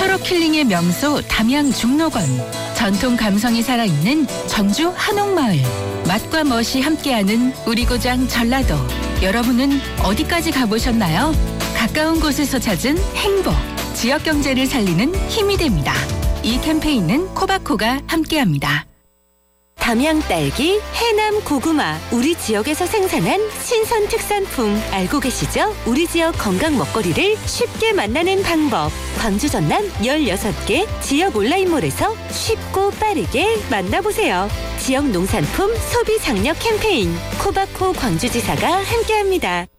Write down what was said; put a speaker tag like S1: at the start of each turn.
S1: 서로킬링의 명소 담양 중록원, 전통 감성이 살아있는 전주 한옥마을, 맛과 멋이 함께하는 우리 고장 전라도. 여러분은 어디까지 가보셨나요? 가까운 곳에서 찾은 행복, 지역 경제를 살리는 힘이 됩니다. 이 캠페인은 코바코가 함께합니다.
S2: 담양 딸기, 해남 고구마, 우리 지역에서 생산한 신선 특산품 알고 계시죠? 우리 지역 건강 먹거리를 쉽게 만나는 방법. 광주 전남 16개 지역 온라인몰에서 쉽고 빠르게 만나보세요. 지역 농산품 소비 장려 캠페인 코바코 광주지사가 함께합니다.